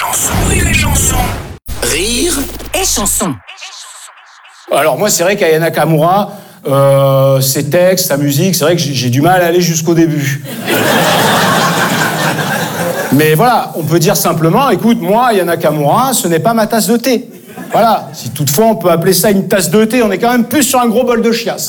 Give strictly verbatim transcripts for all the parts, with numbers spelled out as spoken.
chansons. Oui, les chansons. Rire et chansons. Alors moi, c'est vrai qu'Aya Nakamura, euh, ses textes, sa musique, c'est vrai que j'ai, j'ai du mal à aller jusqu'au début. Mais voilà, on peut dire simplement, écoute, moi, Aya Nakamura, ce n'est pas ma tasse de thé. Voilà, si toutefois on peut appeler ça une tasse de thé, on est quand même plus sur un gros bol de chiasse.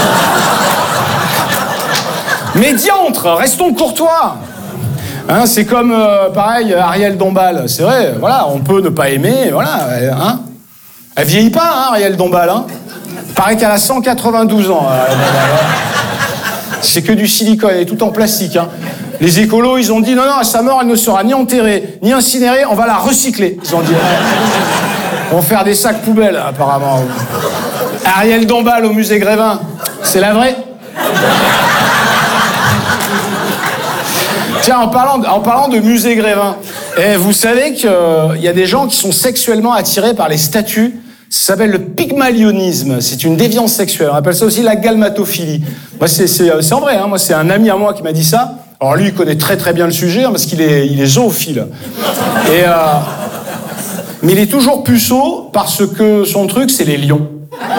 Mais diantre, restons courtois. Hein, c'est comme, euh, pareil, Ariel Dombal. C'est vrai, voilà, on peut ne pas aimer, voilà. Hein. Elle vieillit pas, hein, Ariel Dombal. Hein. Paraît qu'elle a cent quatre-vingt-douze ans. Ariel Dombal, hein. C'est que du silicone, elle est tout en plastique. Hein. Les écolos, ils ont dit, non, non, à sa mort, elle ne sera ni enterrée, ni incinérée, on va la recycler. Ils ont dit, ouais. On va faire des sacs poubelles, apparemment. Ariel Dombal au musée Grévin, c'est la vraie? Tiens, en parlant, de, en parlant de musée Grévin, eh, vous savez qu'il euh, y a des gens qui sont sexuellement attirés par les statues. Ça s'appelle le pygmalionisme. C'est une déviance sexuelle. On appelle ça aussi la galmatophilie. Moi, c'est, c'est, c'est en vrai. Hein. Moi, c'est un ami à moi qui m'a dit ça. Alors lui, il connaît très très bien le sujet hein, parce qu'il est, il est zoophile. Et, euh, mais il est toujours puceau parce que son truc, c'est les lions.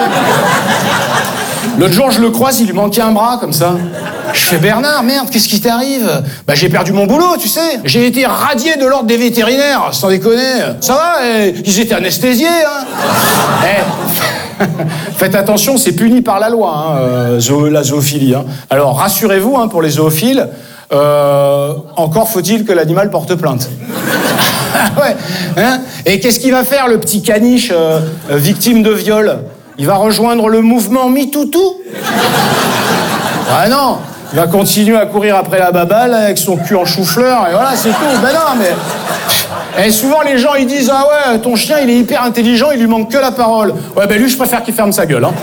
L'autre jour, je le croise, il lui manquait un bras, comme ça. Je fais, Bernard, merde, qu'est-ce qui t'arrive? Bah, j'ai perdu mon boulot, tu sais. J'ai été radié de l'ordre des vétérinaires, sans déconner. Ça va, eh, ils étaient anesthésiés, hein. Eh, faites attention, c'est puni par la loi, hein, euh, zo- la zoophilie. Hein. Alors, rassurez-vous, hein, pour les zoophiles, euh, encore faut-il que l'animal porte plainte. Ouais, hein. Et qu'est-ce qu'il va faire, le petit caniche euh, euh, victime de viol? Il va rejoindre le mouvement MeTooToo? Ah non, il va continuer à courir après la baballe avec son cul en chou-fleur et voilà, c'est tout. Ben non, mais... Et souvent, les gens, ils disent « Ah ouais, ton chien, il est hyper intelligent, il lui manque que la parole. » Ouais, ben lui, je préfère qu'il ferme sa gueule, hein.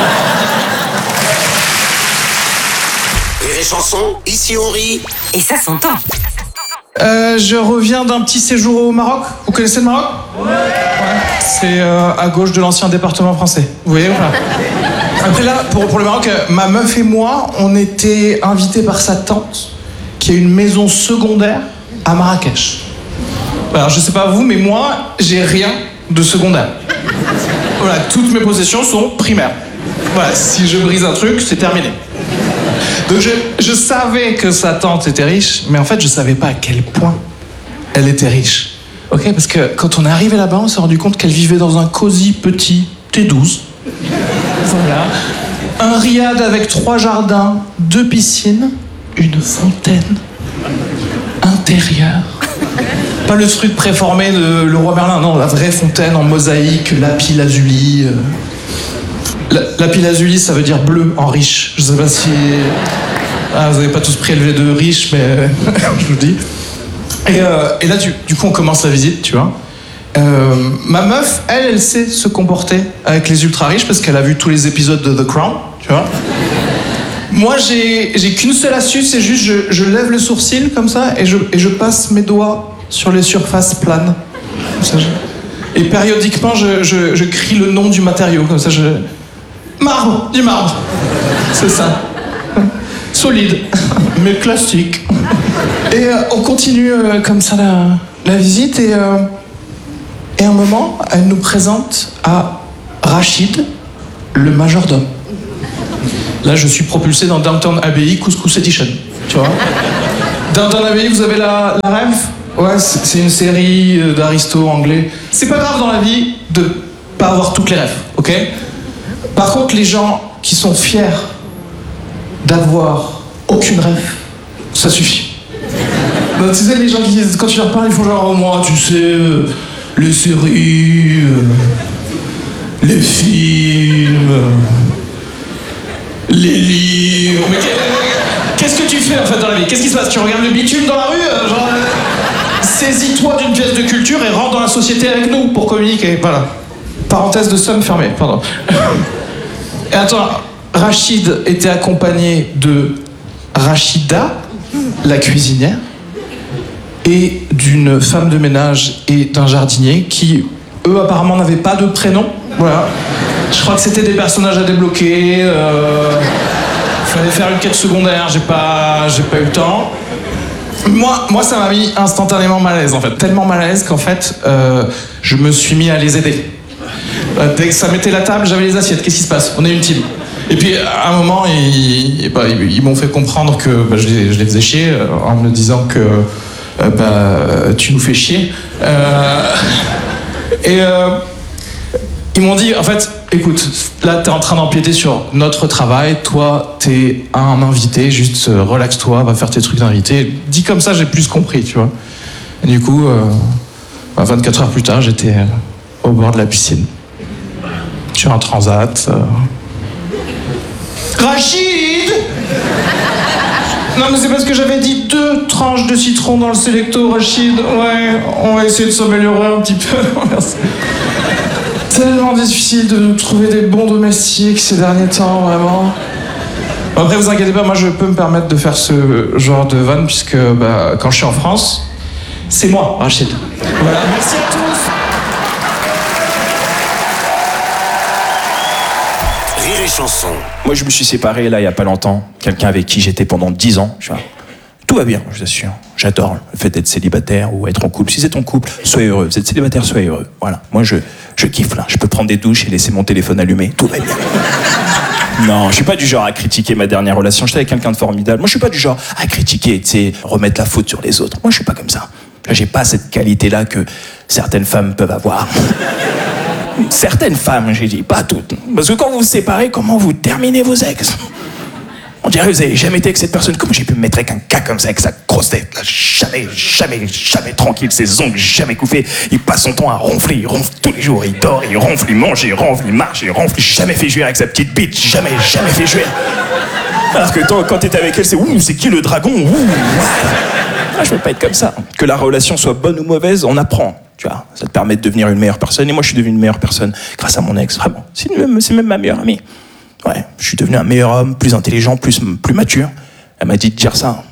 Rire et chansons, ici on rit. Et ça s'entend. Euh, je reviens d'un petit séjour au Maroc. Vous connaissez le Maroc? Ouais. C'est euh, à gauche de l'ancien département français. Vous voyez ou pas? Après là, pour, pour le Maroc, euh, ma meuf et moi, on était invités par sa tante, qui a une maison secondaire à Marrakech. Alors je sais pas vous, mais moi, j'ai rien de secondaire. Voilà, toutes mes possessions sont primaires. Voilà, si je brise un truc, c'est terminé. Donc je, je savais que sa tante était riche, mais en fait je savais pas à quel point elle était riche. Ok, parce que quand on est arrivé là-bas, on s'est rendu compte qu'elle vivait dans un cosy petit T douze. Voilà. Un riad avec trois jardins, deux piscines, une fontaine intérieure. Pas le truc préformé de Leroy Merlin, non, la vraie fontaine en mosaïque, lapis lazuli. Euh... La, lapis lazuli, ça veut dire bleu en riche. Je sais pas si... Ah, vous n'avez pas tous pris le V de riche, mais je vous le dis. Et, euh, et là, du, du coup, on commence la visite, tu vois. Euh, ma meuf, elle, elle sait se comporter avec les ultra riches parce qu'elle a vu tous les épisodes de The Crown, tu vois. Moi, j'ai, j'ai qu'une seule astuce, c'est juste je, je lève le sourcil comme ça et je, et je passe mes doigts sur les surfaces planes. Comme ça, je... Et périodiquement, je, je, je crie le nom du matériau, comme ça, je... Marbre, du marbre. C'est ça. Solide, mais classique. Et euh, on continue euh, comme ça la, la visite et, euh, et à un moment, elle nous présente à Rachid, le majordome. Là, je suis propulsé dans Downton Abbey Couscous Edition, tu vois. Downton Abbey, vous avez la, la rêve? Ouais, c'est, c'est une série d'aristo anglais. C'est pas grave dans la vie de pas avoir toutes les rêves, ok? Par contre, les gens qui sont fiers d'avoir aucune rêve, ça suffit. Ben, tu sais, les gens qui, quand tu leur parles, ils font genre, oh, moi, tu sais, euh, les séries, euh, les films, euh, les livres. Mais qu'est-ce que tu fais en fait dans la vie? Qu'est-ce qui se passe? Tu regardes le bitume dans la rue euh, genre, euh, saisis-toi d'une pièce de culture et rentre dans la société avec nous pour communiquer. Voilà. Parenthèse de somme fermée, pardon. Et attends, Rachid était accompagné de Rachida, la cuisinière, et d'une femme de ménage et d'un jardinier qui, eux, apparemment n'avaient pas de prénom. Voilà. Je crois que c'était des personnages à débloquer. Euh... Fallait faire une quête secondaire, j'ai pas, j'ai pas eu le temps. Moi, moi, ça m'a mis instantanément mal à l'aise, en fait. Tellement mal à l'aise qu'en fait, euh, je me suis mis à les aider. Euh, dès que ça mettait la table, j'avais les assiettes. Qu'est-ce qui se passe? On est une team. Et puis, à un moment, ils, bah, ils, ils m'ont fait comprendre que bah, je, les, je les faisais chier euh, en me disant que euh, bah, tu nous fais chier. Euh, et euh, ils m'ont dit, en fait, écoute, là, t'es en train d'empiéter sur notre travail. Toi, t'es un invité. Juste euh, relaxe-toi, va faire tes trucs d'invité. Dit comme ça, j'ai plus compris, tu vois. Et du coup, euh, bah, vingt-quatre heures plus tard, j'étais euh, au bord de la piscine. Sur un transat. Euh... Rachid! Non, mais c'est parce que j'avais dit deux tranches de citron dans le Selecto, Rachid. Ouais, on va essayer de s'améliorer un petit peu. Merci. Tellement difficile de nous trouver des bons domestiques ces derniers temps, vraiment. Après, vous inquiétez pas, moi je peux me permettre de faire ce genre de vanne, puisque bah, quand je suis en France, c'est moi, Rachid. Voilà, merci à tous. Rire et chanson. Moi, je me suis séparé, là, il y a pas longtemps. Quelqu'un avec qui j'étais pendant dix ans. Tu vois. Tout va bien, je vous assure. J'adore le fait d'être célibataire ou être en couple. Si vous êtes en couple, soyez heureux. Vous êtes célibataire, soyez heureux. Voilà. Moi, je, je kiffe, là. Je peux prendre des douches et laisser mon téléphone allumé. Tout va bien. Non, je suis pas du genre à critiquer ma dernière relation. J'étais avec quelqu'un de formidable. Moi, je suis pas du genre à critiquer, tu sais, remettre la faute sur les autres. Moi, je suis pas comme ça. J'ai pas cette qualité-là que certaines femmes peuvent avoir. Certaines femmes, j'ai dit, pas toutes. Parce que quand vous vous séparez, comment vous terminez vos ex? On dirait que vous avez jamais été avec cette personne. Comment j'ai pu me mettre avec un gars comme ça, avec sa grosse tête là, jamais, jamais, jamais tranquille, ses ongles jamais couffés. Il passe son temps à ronfler, il ronfle tous les jours, il dort, il ronfle, il mange, il ronfle, il marche, il ronfle. Jamais fait jouer avec sa petite bite, jamais, jamais fait jouer. Alors que toi, quand t'es avec elle, c'est ouh, c'est qui le dragon? Ouh, ah, je veux pas être comme ça. Que la relation soit bonne ou mauvaise, on apprend. Tu vois, ça te permet de devenir une meilleure personne. Et moi, je suis devenu une meilleure personne grâce à mon ex. Vraiment, c'est même, c'est même ma meilleure amie. Ouais, je suis devenu un meilleur homme, plus intelligent, plus, plus mature. Elle m'a dit de dire ça.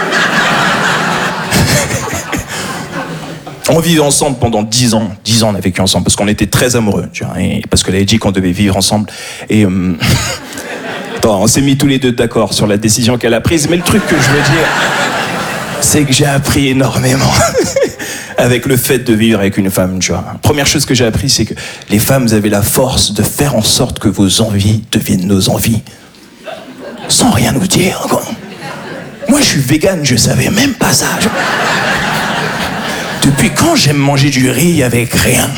On vivait ensemble pendant dix ans. dix ans, on a vécu ensemble parce qu'on était très amoureux, tu vois, et parce qu'elle avait dit qu'on devait vivre ensemble. Et euh... Attends, on s'est mis tous les deux d'accord sur la décision qu'elle a prise. Mais le truc que je veux dire, c'est que j'ai appris énormément avec le fait de vivre avec une femme, tu vois. Première chose que j'ai appris, c'est que les femmes, vous avez la force de faire en sorte que vos envies deviennent nos envies. Sans rien nous dire, quoi. Moi, je suis végane, je savais même pas ça. Je... Depuis quand j'aime manger du riz avec rien?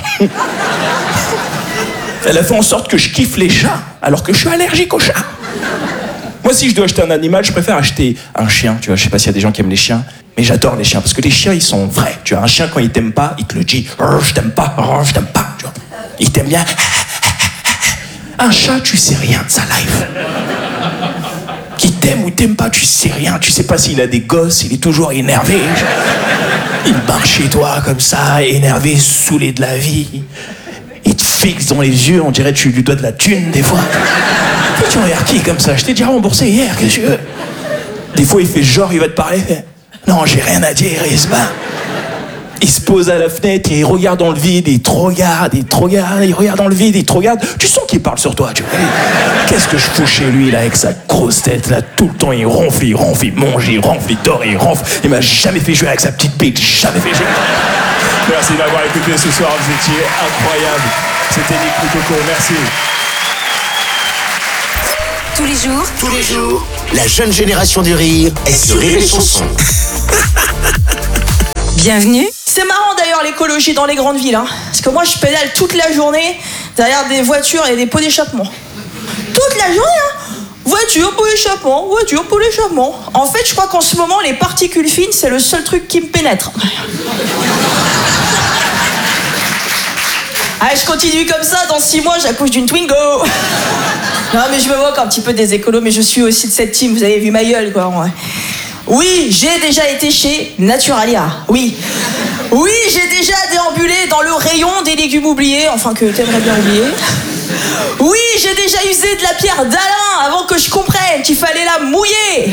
Elle a fait en sorte que je kiffe les chats, alors que je suis allergique aux chats. Moi, si je dois acheter un animal, je préfère acheter un chien, tu vois. Je sais pas s'il y a des gens qui aiment les chiens, mais j'adore les chiens, parce que les chiens, ils sont vrais, tu vois. Un chien, quand il t'aime pas, il te le dit. Oh, je t'aime pas, oh, je t'aime pas, tu vois. Il t'aime bien. Un chat, tu sais rien de sa life. Qu'il t'aime ou t'aime pas, tu sais rien. Tu sais pas s'il a des gosses, il est toujours énervé. Il marche chez toi comme ça, énervé, saoulé de la vie. Il te fixe dans les yeux, on dirait que tu lui dois de la thune, des fois. Tu regardes qui comme ça? Je t'ai déjà remboursé hier, qu'est-ce que tu veux? Des fois, il fait genre, il va te parler. Fait, non, j'ai rien à dire, il se bat. Il se pose à la fenêtre et il regarde dans le vide, il te regarde, il te regarde, il regarde dans le vide, il te regarde. Tu sens qu'il parle sur toi, tu vois. Qu'est-ce que je fous chez lui, là, avec sa grosse tête, là, tout le temps, il ronfle, il ronfle, il mange, il ronfle, il dort, il ronfle. Il m'a jamais fait jouer avec sa petite bite, jamais fait jouer. Merci d'avoir écouté ce soir, vous étiez incroyable. C'était Nick Coco, merci. Tous les jours, tous les jours, la jeune génération du rire est sur Rire et Chanson. Bienvenue. C'est marrant d'ailleurs l'écologie dans les grandes villes, hein, parce que moi je pédale toute la journée derrière des voitures et des pots d'échappement. Toute la journée, hein. Voiture, pot d'échappement, voiture, pot d'échappement. En fait, je crois qu'en ce moment, les particules fines, c'est le seul truc qui me pénètre. Allez, je continue comme ça, dans six mois, j'accouche d'une Twingo. Non, mais je me moque un petit peu des écolos, mais je suis aussi de cette team, vous avez vu ma gueule, quoi. Ouais. Oui, j'ai déjà été chez Naturalia, oui. Oui, j'ai déjà déambulé dans le rayon des légumes oubliés, enfin que t'aimerais bien oublier. Oui, j'ai déjà usé de la pierre d'Alain avant que je comprenne qu'il fallait la mouiller.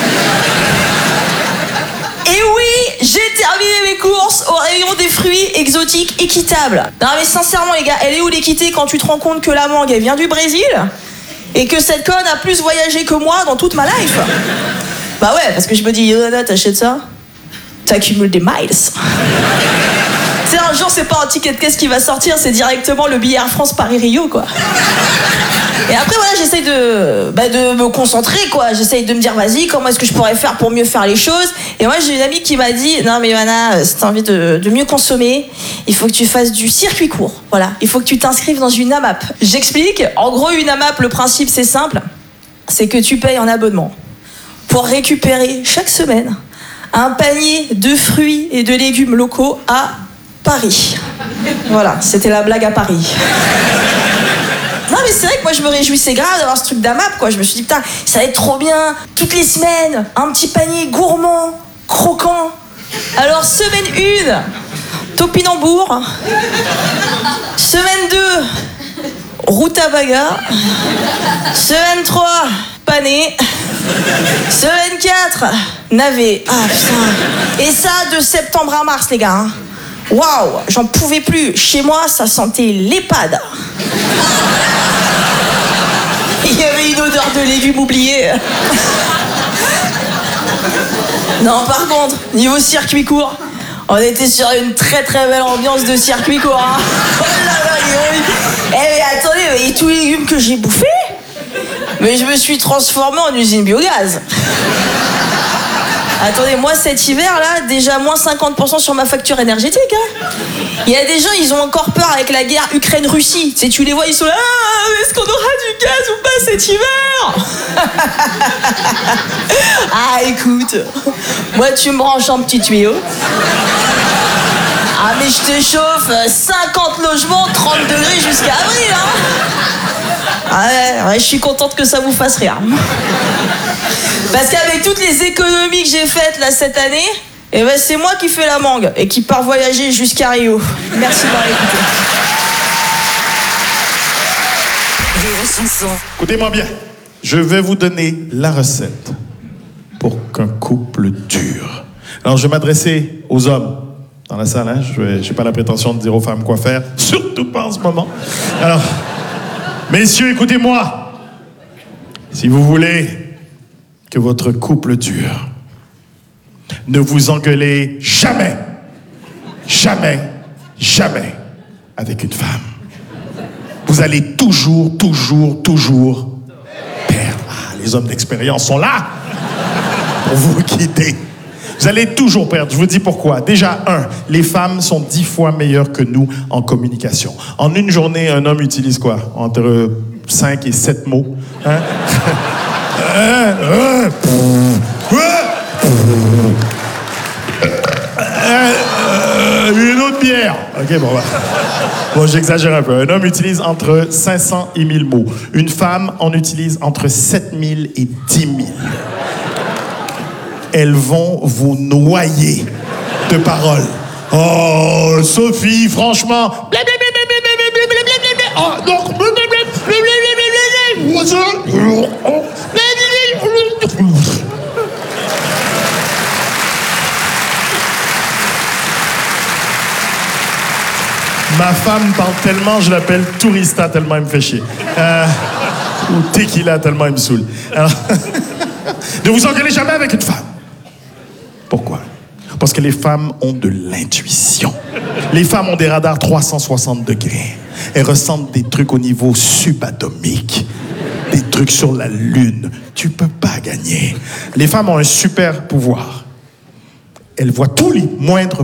Et oui, j'ai terminé mes courses au rayon des fruits exotiques équitables. Non mais sincèrement les gars, elle est où l'équité quand tu te rends compte que la mangue elle vient du Brésil et que cette conne a plus voyagé que moi dans toute ma life? Bah ouais, parce que je me dis, Yoda, t'achètes ça? t'accumules des miles. C'est un jour, c'est pas un ticket de caisse qui va sortir, c'est directement le billet Air France Paris-Rio, quoi. Et après, voilà, j'essaye de, bah, de me concentrer, quoi. J'essaye de me dire, vas-y, comment est-ce que je pourrais faire pour mieux faire les choses? Et moi, j'ai une amie qui m'a dit, non, mais Johanna, si t'as envie de, de mieux consommer, il faut que tu fasses du circuit court. Voilà, il faut que tu t'inscrives dans une AMAP. J'explique. En gros, une AMAP, le principe, c'est simple. C'est que tu payes un abonnement pour récupérer chaque semaine un panier de fruits et de légumes locaux à Paris. Voilà, c'était la blague à Paris. Non mais c'est vrai que moi je me réjouissais grave d'avoir ce truc d'AMAP, quoi. Je me suis dit putain, ça va être trop bien. Toutes les semaines, un petit panier gourmand, croquant. Alors semaine une, topinambour. Semaine deux, rutabaga. Semaine trois, pané. Semaine quatre, navet. Ah putain. Et ça de septembre à mars, les gars. Hein. Waouh, j'en pouvais plus. Chez moi, ça sentait l'EHPAD. Il y avait une odeur de légumes oubliés. Non, par contre, niveau circuit court, on était sur une très très belle ambiance de circuit court. Hein. Oh là là, eh mais attendez, et tous les légumes que j'ai bouffés, mais je me suis transformé en usine biogaz. Attendez, moi cet hiver là, déjà moins cinquante pour cent sur ma facture énergétique. Hein. Il y a des gens, ils ont encore peur avec la guerre Ukraine-Russie. Tu sais, tu les vois, ils sont là, ah, est-ce qu'on aura du gaz ou pas cet hiver? Ah écoute, moi tu me branches un petit tuyau. Ah mais je te chauffe, cinquante logements, trente degrés jusqu'à avril. Hein. Ah ouais, ouais, je suis contente que ça vous fasse rire. Parce qu'avec toutes les économies que j'ai faites là cette année, eh ben c'est moi qui fais la mangue et qui part voyager jusqu'à Rio. Merci d'avoir écouté. Écoutez-moi bien, je vais vous donner la recette pour qu'un couple dure. Alors je vais m'adresser aux hommes dans la salle, hein. Je n'ai pas la prétention de dire aux femmes quoi faire, surtout pas en ce moment. Alors, messieurs, écoutez-moi. Si vous voulez que votre couple dure, ne vous engueulez jamais, jamais, jamais avec une femme. Vous allez toujours, toujours, toujours perdre. Ah, les hommes d'expérience sont là pour vous guider. Vous allez toujours perdre. Je vous dis pourquoi. Déjà, un, les femmes sont dix fois meilleures que nous en communication. En une journée, un homme utilise quoi? Entre cinq et sept mots. Hein? Euh, euh, euh, une autre bière. Ok, bon, bah. Bon, j'exagère un peu. Un homme utilise entre cinq cents et mille mots. Une femme en utilise entre sept mille et dix mille. Elles vont vous noyer de paroles. Oh, Sophie, franchement. Oh, donc. Ma femme parle tellement, je l'appelle Tourista tellement elle me fait chier. Euh, ou Tequila tellement elle me saoule. Alors, ne vous engueulez jamais avec une femme. Pourquoi? Parce que les femmes ont de l'intuition. Les femmes ont des radars trois cent soixante degrés. Elles ressentent des trucs au niveau subatomique. Des trucs sur la lune. Tu peux pas gagner. Les femmes ont un super pouvoir. Elles voient tous les moindres